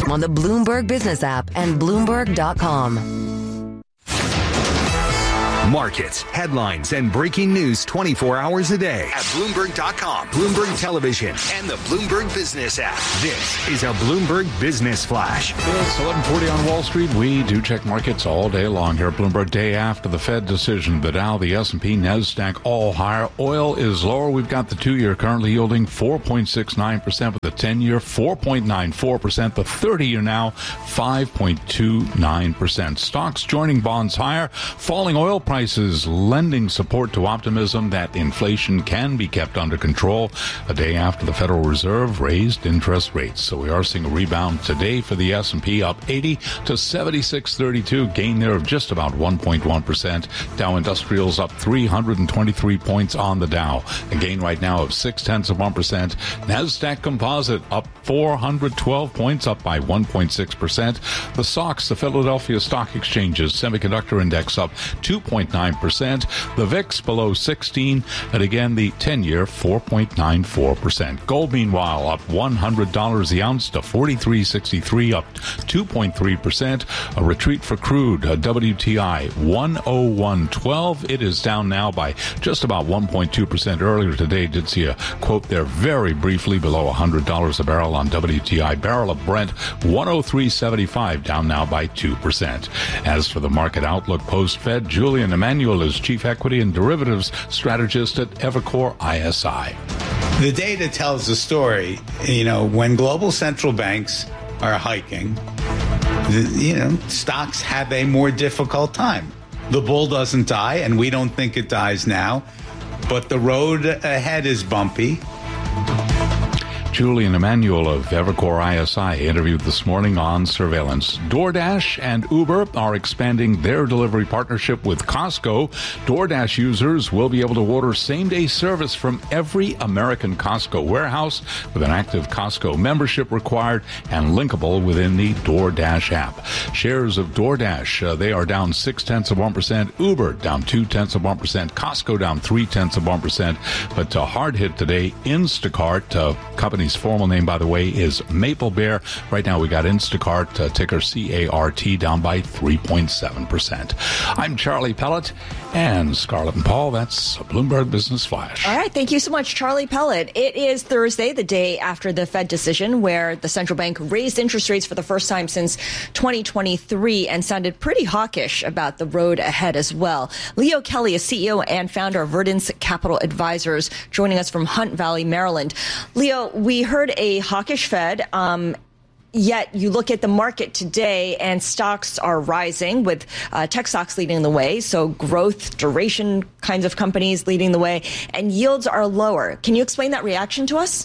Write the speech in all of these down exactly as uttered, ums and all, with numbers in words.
on the Bloomberg Business app and Bloomberg dot com. Markets, headlines, and breaking news twenty-four hours a day at Bloomberg dot com, Bloomberg Television, and the Bloomberg Business app. This is a Bloomberg Business Flash. It's eleven forty on Wall Street. We do check markets all day long here at Bloomberg. Day after the Fed decision, the Dow, the S and P, NASDAQ all higher. Oil is lower. We've got the two-year currently yielding four point six nine percent with the ten-year four point nine four percent. The thirty-year now five point two nine percent. Stocks joining bonds higher. Falling oil prices lending support to optimism that inflation can be kept under control a day after the Federal Reserve raised interest rates. So we are seeing a rebound today for the S and P, up eighty to seventy-six thirty-two, gain there of just about one point one percent. Dow Industrials up three hundred twenty-three points on the Dow, a gain right now of six tenths of one percent. NASDAQ Composite up four hundred twelve points, up by one point six percent. The S O X, the Philadelphia Stock Exchange's semiconductor index, up two point nine percent. The V I X below sixteen, and again the ten-year four point nine four percent. Gold, meanwhile, up one hundred dollars the ounce to forty-three sixty-three, up two point three percent. A retreat for crude, a W T I one oh one twelve. It is down now by just about one point two percent. Earlier today, did see a quote there very briefly below one hundred dollars a barrel on W T I. Barrel of Brent one oh three seventy-five, down now by two percent. As for the market outlook post-Fed, Julian Emanuel is chief equity and derivatives strategist at Evercore I S I. The data tells the story. You know, when global central banks are hiking, the, you know, stocks have a more difficult time. The bull doesn't die, and we don't think it dies now, but the road ahead is bumpy. Julian Emanuel of Evercore I S I interviewed this morning on surveillance. DoorDash and Uber are expanding their delivery partnership with Costco. DoorDash users will be able to order same-day service from every American Costco warehouse with an active Costco membership required and linkable within the DoorDash app. Shares of DoorDash, uh, they are down six-tenths of one percent. Uber down two-tenths of one percent. Costco down three-tenths of one percent. But a hard hit today, Instacart, uh, company's formal name, by the way, is Maple Bear. Right now we got Instacart, uh, ticker C A R T, down by three point seven percent. I'm Charlie Pellet and Scarlett and Paul. That's a Bloomberg Business Flash. All right. Thank you so much, Charlie Pellet. It is Thursday, the day after the Fed decision, where the central bank raised interest rates for the first time since twenty twenty-three and sounded pretty hawkish about the road ahead as well. Leo Kelly is C E O and founder of Verdence Capital Advisors, joining us from Hunt Valley, Maryland. Leo, we heard a hawkish Fed, um, yet you look at the market today and stocks are rising, with uh, tech stocks leading the way. So growth, duration kinds of companies leading the way, and yields are lower. Can you explain that reaction to us?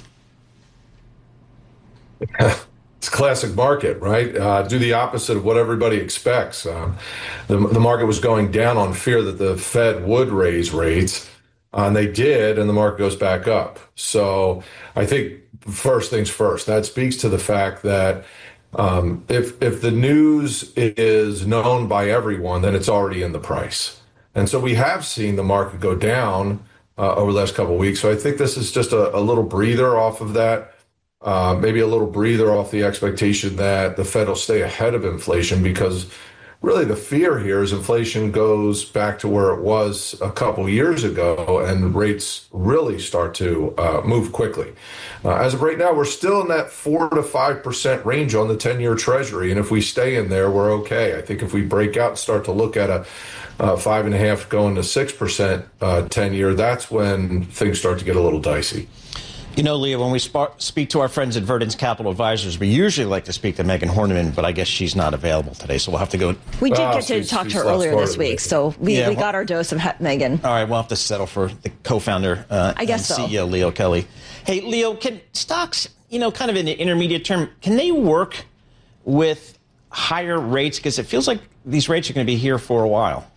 It's classic market, right? Uh, do the opposite of what everybody expects. Um, the, the market was going down on fear that the Fed would raise rates, uh, and they did, and the market goes back up. So I think first things first, that speaks to the fact that um, if if the news is known by everyone, then it's already in the price. And so we have seen the market go down uh, over the last couple of weeks. So I think this is just a, a little breather off of that, uh, maybe a little breather off the expectation that the Fed will stay ahead of inflation, because really the fear here is inflation goes back to where it was a couple years ago and rates really start to uh, move quickly. Uh, as of right now, we're still in that four to five percent range on the ten-year Treasury. And if we stay in there, we're okay. I think if we break out and start to look at a uh, five and a half going to six percent uh, ten-year, that's when things start to get a little dicey. You know, Leah, when we sp- speak to our friends at Verdence Capital Advisors, we usually like to speak to Megan Horniman, but I guess she's not available today, so we'll have to go. We did Oh, get to she's- talk to she's her lost earlier part this of it. week, so we, Yeah, we well- got our dose of he- Megan. All right, we'll have to settle for the co-founder uh, I guess and so. C E O, Leo Kelly. Hey, Leo, can stocks, you know, kind of in the intermediate term, can they work with higher rates? Because it feels like these rates are going to be here for a while.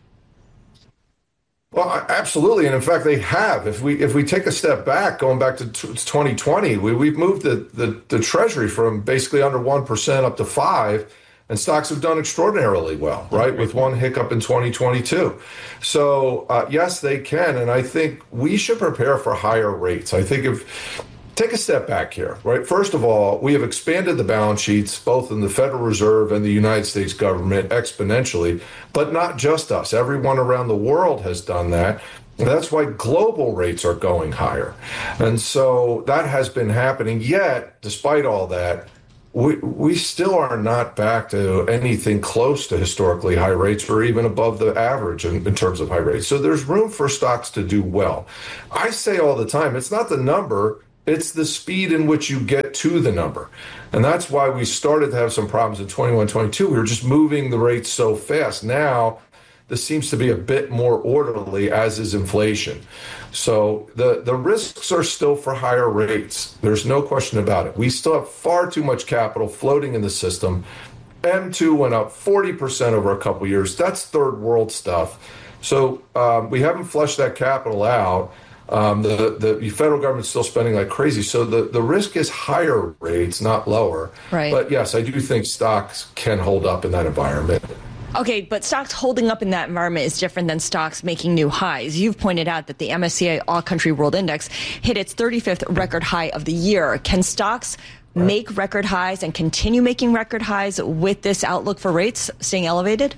Well, absolutely, and in fact, they have. If we if we take a step back, going back to twenty twenty, we we've moved the the, the Treasury from basically under one percent up to five, and stocks have done extraordinarily well, right? With one hiccup in twenty twenty-two. So uh, yes, they can, and I think we should prepare for higher rates. I think if take a step back here, right? First of all, we have expanded the balance sheets, both in the Federal Reserve and the United States government, exponentially, but not just us. Everyone around the world has done that. And that's why global rates are going higher. And so that has been happening. Yet, despite all that, we, we still are not back to anything close to historically high rates or even above the average in, in terms of high rates. So there's room for stocks to do well. I say all the time, it's not the number, it's the speed in which you get to the number. And that's why we started to have some problems in twenty-one, twenty-two. We were just moving the rates so fast. Now, this seems to be a bit more orderly, as is inflation. So the, the risks are still for higher rates. There's no question about it. We still have far too much capital floating in the system. M two went up forty percent over a couple years. That's third world stuff. So um, we haven't flushed that capital out. Um, the, the federal government's still spending like crazy. So the, the risk is higher rates, not lower. Right. But yes, I do think stocks can hold up in that environment. Okay, but stocks holding up in that environment is different than stocks making new highs. You've pointed out that the M S C I All Country World Index hit its thirty-fifth record high of the year. Can stocks right. make record highs and continue making record highs with this outlook for rates staying elevated?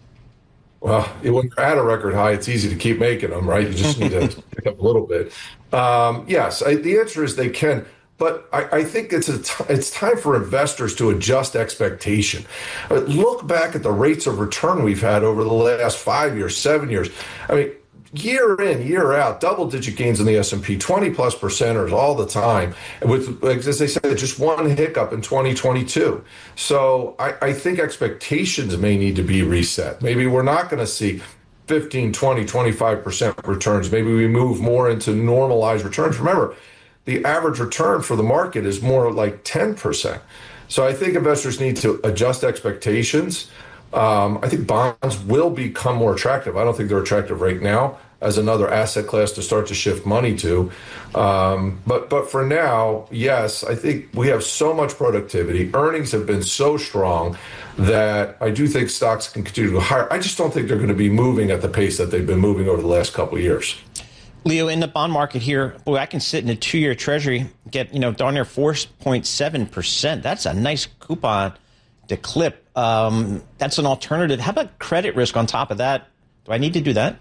Well, when you're at a record high, it's easy to keep making them, right? You just need to pick up a little bit. Um, yes, I, the answer is they can. But I, I think it's a t- it's time for investors to adjust expectation. Uh, look back at the rates of return we've had over the last five years, seven years. I mean, year in, year out, double-digit gains in the S and P, twenty-plus percenters all the time. With, as they said, just one hiccup in twenty twenty-two. So I, I think expectations may need to be reset. Maybe we're not going to see fifteen, twenty, twenty-five percent returns. Maybe we move more into normalized returns. Remember, the average return for the market is more like ten percent. So I think investors need to adjust expectations. Um, I think bonds will become more attractive. I don't think they're attractive right now as another asset class to start to shift money to. Um, but but for now, yes, I think we have so much productivity. Earnings have been so strong that I do think stocks can continue to go higher. I just don't think they're going to be moving at the pace that they've been moving over the last couple of years. Leo, in the bond market here, boy, I can sit in a two-year treasury, get, you know, darn near four point seven percent. That's a nice coupon to clip. Um, that's an alternative. How about credit risk on top of that? Do I need to do that?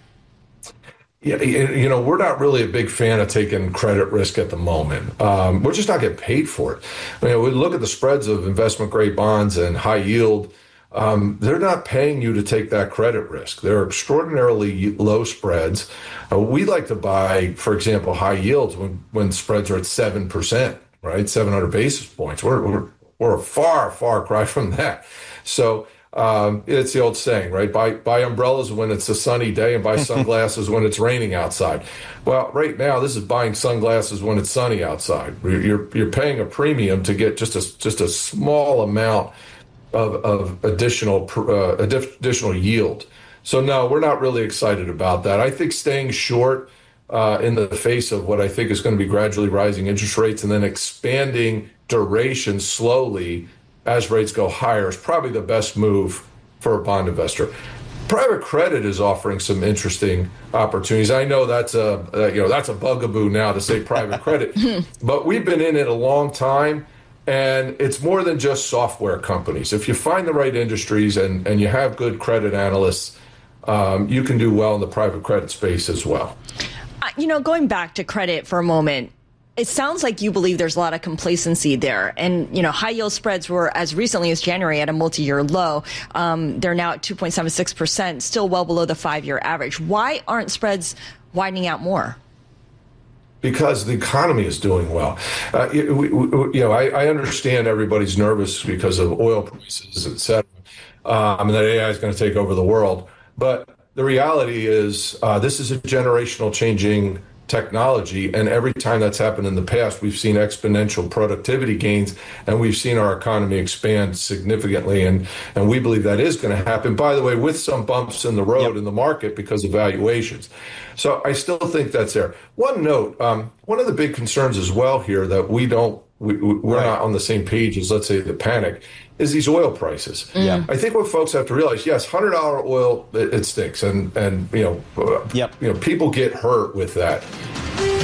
Yeah, you know, we're not really a big fan of taking credit risk at the moment. Um, we're just not getting paid for it. I mean, we look at the spreads of investment-grade bonds and high yield. Um, they're not paying you to take that credit risk. They're extraordinarily low spreads. Uh, we like to buy, for example, high yields when, when spreads are at seven percent, right? seven hundred basis points. We're, we're, we're a far, far cry from that. So um, it's the old saying, right? Buy, buy umbrellas when it's a sunny day and buy sunglasses when it's raining outside. Well, right now, this is buying sunglasses when it's sunny outside. You're, you're paying a premium to get just a, just a small amount Of, of additional uh, additional yield. So no, we're not really excited about that. I think staying short uh, in the face of what I think is going to be gradually rising interest rates and then expanding duration slowly as rates go higher is probably the best move for a bond investor. Private credit is offering some interesting opportunities. I know that's a uh, you know that's a bugaboo now to say private credit, but we've been in it a long time. And it's more than just software companies. If you find the right industries and, and you have good credit analysts, um, you can do well in the private credit space as well. Uh, you know, going back to credit for a moment, it sounds like you believe there's a lot of complacency there. And, you know, high yield spreads were as recently as January at a multi-year low. Um, they're now at two point seven six percent, still well below the five-year average. Why aren't spreads widening out more? Because the economy is doing well. Uh, you, we, we, you know, I, I understand everybody's nervous because of oil prices, et cetera, um, and that A I is going to take over the world. But the reality is uh, this is a generational changing technology, and every time that's happened in the past, we've seen exponential productivity gains, and we've seen our economy expand significantly, and, and we believe that is going to happen, by the way, with some bumps in the road yep. in the market because of valuations. So I still think that's there. One note, um, one of the big concerns as well here that we don't, we, we're right. not on the same page as, let's say, the panic, is these oil prices. Yeah. I think what folks have to realize, yes, one hundred dollars oil, it, it stinks. And, and you know, uh, yep. you know, people get hurt with that.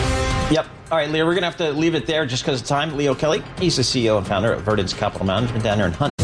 Yep. All right, Leo, we're going to have to leave it there just because of time. Leo Kelly, he's the C E O and founder of Verdance Capital Management down there in Hunt.